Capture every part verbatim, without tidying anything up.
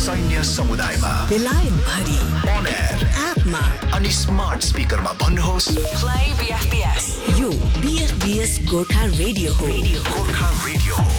सैन्य समुदायमा बेलायत भरि on air एपमा अनि स्मार्ट स्पिकरमा भन्नुहोस् Play B F B S. यो B F B S Gorkha radio हो. गोर्खा रेडियो हो.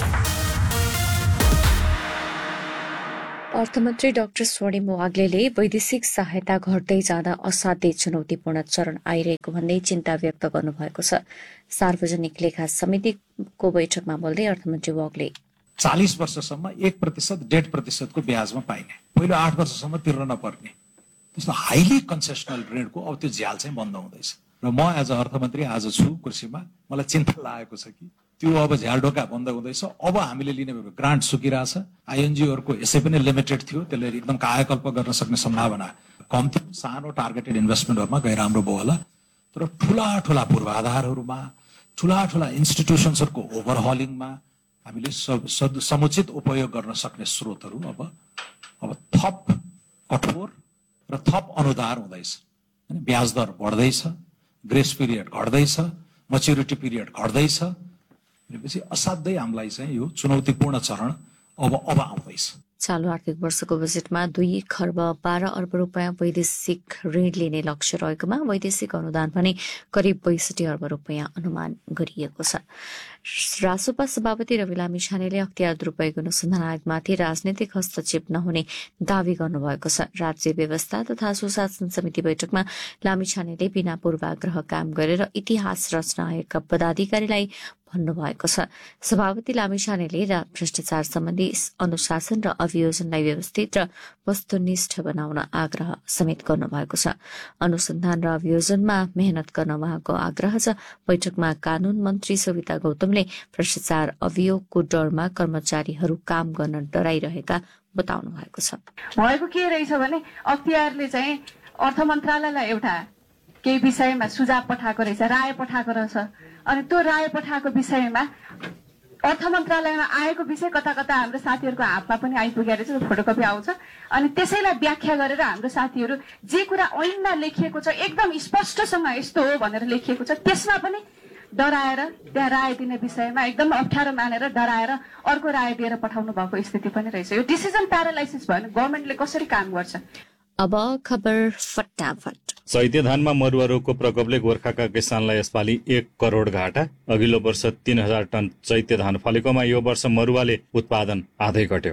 अर्थमन्त्री डाक्टर स्वर्णिम वाग्लेले वैदेशिक सहायता घट्दै जाँदा असाध्यै चुनौतीपूर्ण चरण आइरहेको भन्दै चिन्ता व्यक्त गर्नुभएको छ. सार्वजनिक लेखा समितिको बैठकमा बोल्दै अर्थमन्त्री वाग्ले चालीस वर्षसम्म एक प्रतिशत डेढ प्रतिशतको ब्याजमा पाइने, पहिलो आठ वर्षसम्म तिर्न नपर्ने त्यस्तो हाइली कन्सेसनल ऋणको अब त्यो झ्याल चाहिँ बन्द हुँदैछ. र म एज अ अर्थमन्त्री आज छु कुर्सीमा, मलाई चिन्ता लागेको छ कि त्यो अब झ्याल ढोका बन्द हुँदैछ. अब हामीले लिने ग्रान्ट सुकिरहेछ. आइएनजिओहरूको यसै पनि लिमिटेड थियो, त्यसले एकदम कायाकल्प गर्न सक्ने सम्भावना कम थियो. सानो टार्गेटेड इन्भेस्टमेन्टहरूमा गएर राम्रो भयो होला, तर ठुला ठुला पूर्वाधारहरूमा, ठुला ठुला इन्स्टिट्युसन्सहरूको ओभरहलिङमा हामीले समुचित उपयोग गर्न सक्ने स्रोतहरू अब अब थप कठोर र थप अनुदार हुँदैछ. ब्याज दर बढ्दैछ, ग्रेस पिरियड घट्दैछ, मच्युरिटी पिरियड घट्दैछ. भनेपछि असाध्यै हामीलाई चाहिँ यो चुनौतीपूर्ण चरण अब अब आउँदैछ. चालू आर्थिक वर्षको बजेटमा दुई खर्ब बाह्र अर्ब रुपियाँ वैदेशिक ऋण लिने लक्ष्य रहेकोमा वैदेशिक अनुदान भने करिब बैसठी अर्ब रुपियाँ अनुमान गरिएको छ. रासोपा सभापति रवि लामिछानेले अख्तियार दुरूपयोग अनुसन्धान आयोगमाथि राजनैतिक हस्तक्षेप नहुने दावी गर्नुभएको छ. राज्य व्यवस्था तथा सुशासन समिति बैठकमा लामिछानेले बिना पूर्वाग्रह काम गरेर इतिहास रच्न आएका पदाधिकारीलाई भन्नुभएको छ. सभापति लामिछानेले भ्रष्टाचार सम्बन्धी अनुशासन र अभियोजनलाई व्यवस्थित र वस्तुनिष्ठ बनाउन आग्रह समेत गर्नुभएको छ. अनुसन्धान र अभियोजनमा मेहनत गर्न उहाँको आग्रह छ. बैठकमा कानून मन्त्री सविता गौतमले भ्रष्टाचार अभियोगको डरमा कर्मचारीहरू काम गर्न डराइरहेका बताउनु भएको छ. भएको के रहेछ भने अख्तियारले चाहिँ अर्थ मन्त्रालयलाई एउटा केही विषयमा सुझाव पठाएको रहेछ, राय पठाएको रहेछ. अनि त्यो राय पठाएको विषयमा अर्थ मन्त्रालयमा आएको विषय कता कता हाम्रो साथीहरूको हातमा पनि आइपुगेर चाहिँ फोटोकपी आउँछ. अनि त्यसैलाई व्याख्या गरेर हाम्रो साथीहरू जे कुरा ऐनमा लेखिएको छ एकदम स्पष्टसँग यस्तो हो भनेर लेखिएको छ त्यसमा पनि डराएर त्यहाँ राय दिने विषयमा एकदम अप्ठ्यारो मानेर डराएर अर्को राय दिएर पठाउनु भएको स्थिति पनि रहेछ. यो डिसिजन प्यारालाइसिस भयो भने गभर्मेन्टले कसरी काम गर्छ? अब खबर फटाफट. चैते धानमा मरुवा रोगको प्रकोपले गोर्खाका किसानलाई यसपालि एक करोड घाटा. अघिल्लो वर्ष तीन हजार टन चैते धान फलेकोमा यो वर्ष मरुवाले उत्पादन आधै घट्यो.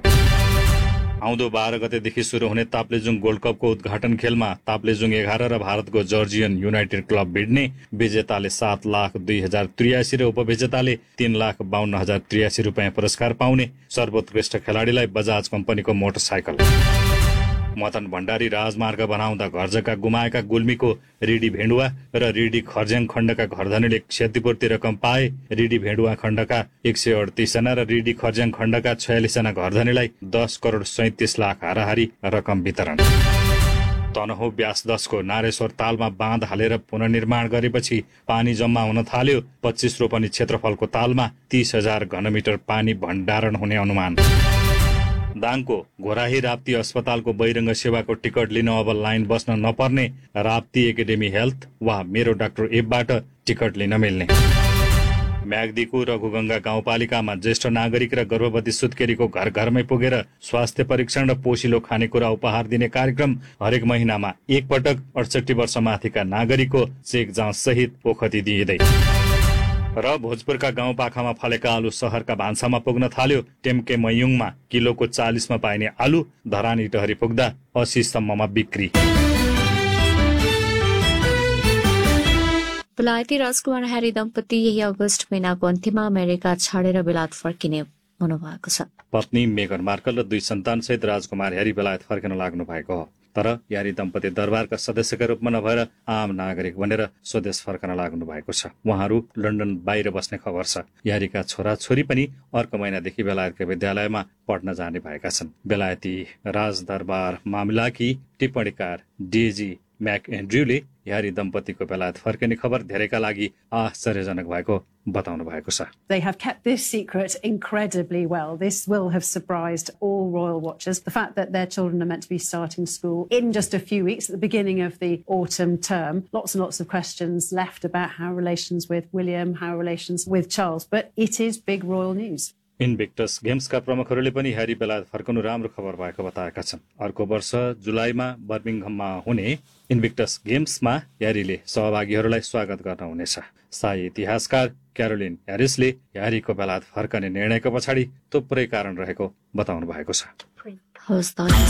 आउँदो बाह्र गतेदेखि शुरू हुने ताप्लेजुङ गोल्ड कपको उद्घाटन खेलमा ताप्लेजुङ एघार र भारतको जर्जियन युनाइटेड क्लब भिड्ने. विजेताले सात लाख दुई हजार त्रियासी र उपविजेताले तीन लाख बाहन्न हजार त्रियासी रुपियाँ पुरस्कार पाउने. सर्वोत्कृष्ट खेलाडीलाई बजाज कम्पनीको मोटरसाइकल. मदन भण्डारी राजमार्ग बनाउँदा घर जग्गा गुमाएका गुल्मीको रिडी भेडुवा र रिडी खर्ज्याङ खण्डका घरधनीले क्षतिपूर्ति रकम पाए. रिडी भेडुवा खण्डका एक सय अडतिस जना र रिडी खर्ज्याङ खण्डका छयालिस जना घरधनीलाई दस करोड सैतिस लाख हाराहारी रकम वितरण. तनहुँ ब्यास दसको नारेश्वर तालमा बाँध हालेर पुनर्निर्माण गरेपछि पानी जम्मा हुन थाल्यो. पच्चीस रोपनी क्षेत्रफलको तालमा तीस हजार घनमिटर पानी भण्डारण हुने अनुमान. दाङको घोराही राप्ती अस्पतालको बहिरङ्ग सेवाको टिकट लिन अब लाइन बस्न नपर्ने. राप्ती एकाडेमी हेल्थ वा मेरो डाक्टर एपबाट टिकट लिन मिल्ने. म्याग्दीको रघुगंगा गाउँपालिकामा ज्येष्ठ नागरिक र गर्भवती सुत्केरीको घर घरमै पुगेर स्वास्थ्य परीक्षण र पोषिलो खानेकुरा उपहार दिने कार्यक्रम. हरेक महिनामा एकपटक अडसठी वर्ष माथिका नागरिकको चेक जाँच सहित ओखती दिइँदै. र भोजपुरका गाउँपाखामा फलेका आलु शहरका भान्सामा पुग्न थाल्यो. टेम्के मयुङमा किलोको चालिसमा पाइने आलु धरान इटहरी पुग्दा अस्सी सम्ममा बिक्री. बेलायती राजकुमार ह्यारी दम्पति यही अगस्त महिनाको अन्त्यमा अमेरिका छाडेर बेलायत फर्किने हुनुभएको छ. पत्नी मेगन मार्कल र दुई सन्तानसहित राजकुमार ह्यारी बेलायत फर्किन लाग्नु भएको हो. तर ह्यारी दम्पति दरबारका सदस्यका रूपमा नभएर आम नागरिक बनेर स्वदेश फर्कन लाग्नु भएको छ. उहाँहरू लन्डन बाहिर बस्ने खबर छ. ह्यारीका छोराछोरी पनि अर्को महिनादेखि बेलायतका विद्यालयमा पढ्न जाने भएका छन्. बेलायती राजदरबार मामिलाकी टिप्पणीकार डेजी म्याक एन्ड्र्यूले ह्यारी दम्पतिको बेलायत फर्किने खबर धेरैका लागि आश्चर्यजनक भएको बताउनु भएको छ. They have kept this secret incredibly well. This will have surprised all royal watchers. The fact that their children are meant to be starting school in just a few weeks at the beginning of the autumn term. Lots and lots of questions left about how relations with William, how relations with Charles, but it is big royal news. इन्भिक्टस गेम्सका प्रमुखहरूले पनि Harry बेलायत फर्कनु राम्रो खबर भएको बताएका छन्। अर्को वर्ष जुलाईमा बर्मिङहममा हुने इन्भिक्टस गेम्समा ह्यारीले सहभागीहरूलाई स्वागत गर्न हुनेछ। स्थायी इतिहासकार क्यारोलिन ह्यारिसले ह्यारीको बेलायत फर्कने निर्णयको पछाडि थुप्रै कारण रहेको बताउनु भएको छ। हवस् त